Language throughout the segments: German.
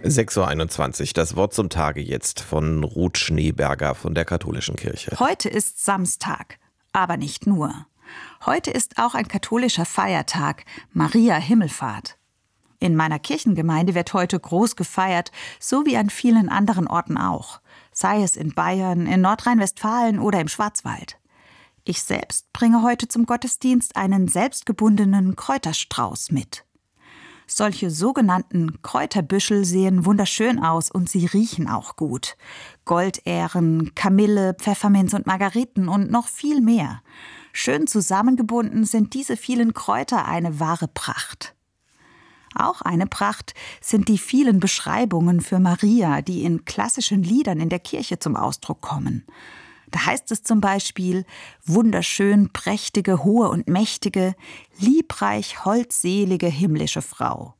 6:21 Uhr, das Wort zum Tage jetzt von Ruth Schneeberger von der Katholischen Kirche. Heute ist Samstag, aber nicht nur. Heute ist auch ein katholischer Feiertag, Maria Himmelfahrt. In meiner Kirchengemeinde wird heute groß gefeiert, so wie an vielen anderen Orten auch. Sei es in Bayern, in Nordrhein-Westfalen oder im Schwarzwald. Ich selbst bringe heute zum Gottesdienst einen selbstgebundenen Kräuterstrauß mit. Solche sogenannten Kräuterbüschel sehen wunderschön aus und sie riechen auch gut. Goldähren, Kamille, Pfefferminz und Margeriten und noch viel mehr. Schön zusammengebunden sind diese vielen Kräuter eine wahre Pracht. Auch eine Pracht sind die vielen Beschreibungen für Maria, die in klassischen Liedern in der Kirche zum Ausdruck kommen. Da heißt es zum Beispiel: wunderschön, prächtige, hohe und mächtige, liebreich, holdselige, himmlische Frau.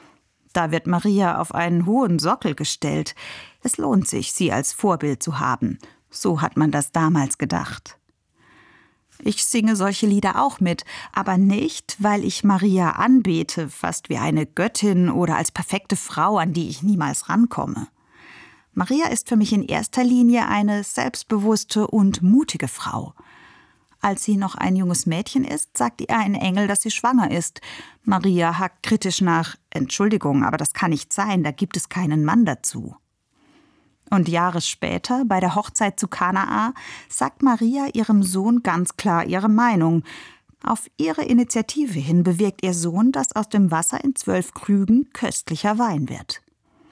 Da wird Maria auf einen hohen Sockel gestellt. Es lohnt sich, sie als Vorbild zu haben. So hat man das damals gedacht. Ich singe solche Lieder auch mit, aber nicht, weil ich Maria anbete, fast wie eine Göttin oder als perfekte Frau, an die ich niemals rankomme. Maria ist für mich in erster Linie eine selbstbewusste und mutige Frau. Als sie noch ein junges Mädchen ist, sagt ihr ein Engel, dass sie schwanger ist. Maria hakt kritisch nach: Entschuldigung, aber das kann nicht sein, da gibt es keinen Mann dazu. Und Jahre später, bei der Hochzeit zu Kanaa, sagt Maria ihrem Sohn ganz klar ihre Meinung. Auf ihre Initiative hin bewirkt ihr Sohn, dass aus dem Wasser in 12 Krügen köstlicher Wein wird.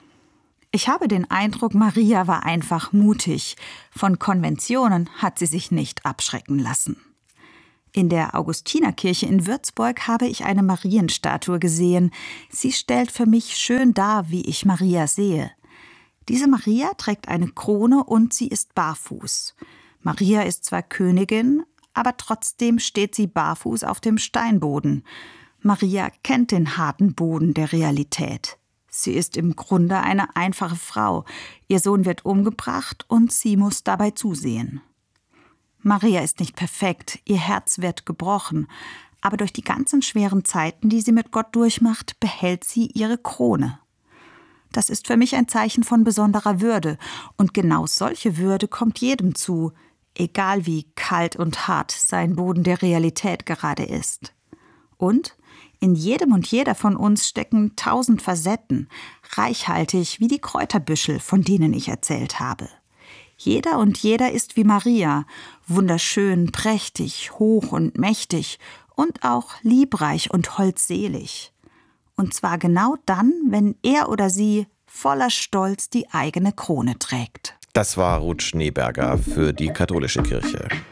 Ich habe den Eindruck, Maria war einfach mutig. Von Konventionen hat sie sich nicht abschrecken lassen. In der Augustinerkirche in Würzburg habe ich eine Marienstatue gesehen. Sie stellt für mich schön dar, wie ich Maria sehe. Diese Maria trägt eine Krone und sie ist barfuß. Maria ist zwar Königin, aber trotzdem steht sie barfuß auf dem Steinboden. Maria kennt den harten Boden der Realität. Sie ist im Grunde eine einfache Frau. Ihr Sohn wird umgebracht und sie muss dabei zusehen. Maria ist nicht perfekt, ihr Herz wird gebrochen, aber durch die ganzen schweren Zeiten, die sie mit Gott durchmacht, behält sie ihre Krone. Das ist für mich ein Zeichen von besonderer Würde, und genau solche Würde kommt jedem zu, egal wie kalt und hart sein Boden der Realität gerade ist. Und in jedem und jeder von uns stecken 1000 Facetten, reichhaltig wie die Kräuterbüschel, von denen ich erzählt habe. Jeder und jeder ist wie Maria, wunderschön, prächtig, hoch und mächtig und auch liebreich und holdselig. Und zwar genau dann, wenn er oder sie voller Stolz die eigene Krone trägt. Das war Ruth Schneeberger für die Katholische Kirche.